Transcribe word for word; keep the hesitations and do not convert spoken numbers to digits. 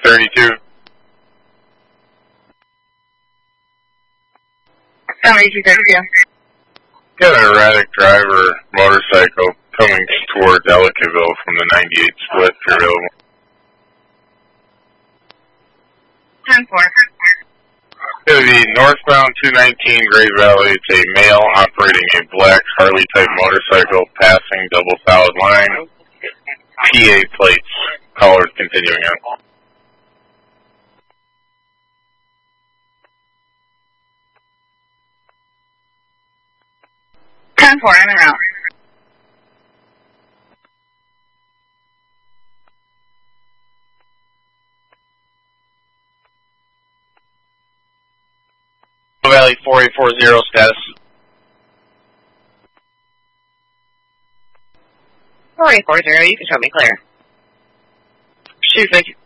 thirty-two. seventy-two thirty-two. Got an erratic driver motorcycle coming towards Ellicottville from the ninety-eight split, if you're available. ten four. Going to be northbound two nineteen Great Valley. It's a male operating a black Harley-type motorcycle passing double solid line. P A plates. Callers continuing on. ten four, in and out. Valley four eight four zero status. four eight four zero, you can show me clear. Chief, thank you.